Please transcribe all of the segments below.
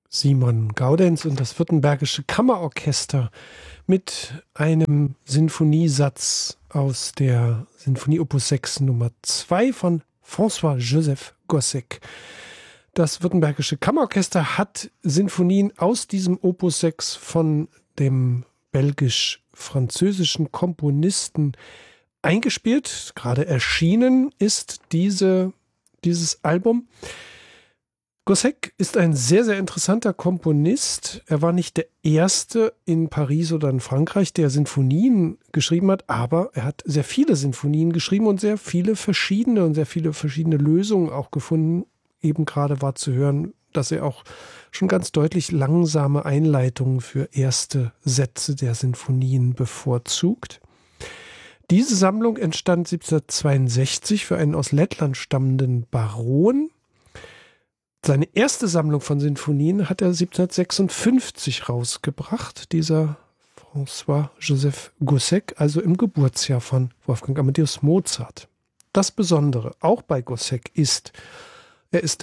Simon Gaudenz und das Württembergische Kammerorchester mit einem Sinfoniesatz aus der Sinfonie Opus 6 Nummer 2 von François-Joseph Gossec. Das Württembergische Kammerorchester hat Sinfonien aus diesem Opus 6 von dem belgisch-französischen Komponisten eingespielt. Gerade erschienen ist dieses Album. Gossec ist ein sehr, sehr interessanter Komponist. Er war nicht der Erste in Paris oder in Frankreich, der Sinfonien geschrieben hat, aber er hat sehr viele Sinfonien geschrieben und sehr viele verschiedene Lösungen auch gefunden. Eben gerade war zu hören, dass er auch schon ganz deutlich langsame Einleitungen für erste Sätze der Sinfonien bevorzugt. Diese Sammlung entstand 1762 für einen aus Lettland stammenden Baron. Seine erste Sammlung von Sinfonien hat er 1756 rausgebracht, dieser François-Joseph Gossec, also im Geburtsjahr von Wolfgang Amadeus Mozart. Das Besondere auch bei Gossec ist, er ist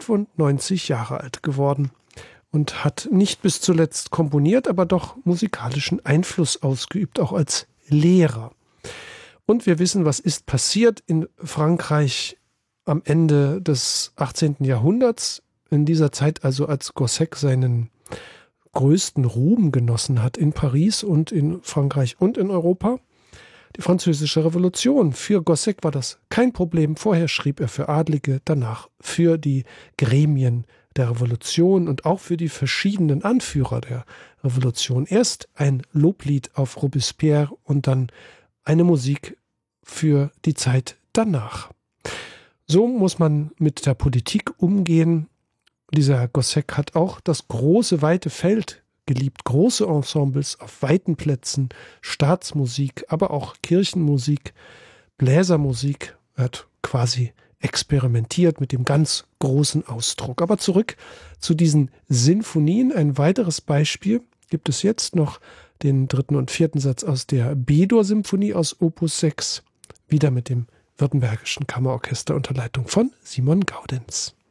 95 Jahre alt geworden und hat nicht bis zuletzt komponiert, aber doch musikalischen Einfluss ausgeübt, auch als Lehrer. Und wir wissen, was ist passiert in Frankreich am Ende des 18. Jahrhunderts, in dieser Zeit also, als Gossec seinen größten Ruhm genossen hat in Paris und in Frankreich und in Europa. Die Französische Revolution. Für Gossec war das kein Problem. Vorher schrieb er für Adlige, danach für die Gremien der Revolution und auch für die verschiedenen Anführer der Revolution. Erst ein Loblied auf Robespierre und dann eine Musik für die Zeit danach. So muss man mit der Politik umgehen. Dieser Gossec hat auch das große, weite Feld geliebt. Große Ensembles auf weiten Plätzen, Staatsmusik, aber auch Kirchenmusik, Bläsermusik. Er hat quasi experimentiert mit dem ganz großen Ausdruck. Aber zurück zu diesen Sinfonien. Ein weiteres Beispiel gibt es jetzt noch, den dritten und vierten Satz aus der B-Dur-Symphonie aus Opus 6, wieder mit dem Württembergischen Kammerorchester unter Leitung von Simon Gaudenz.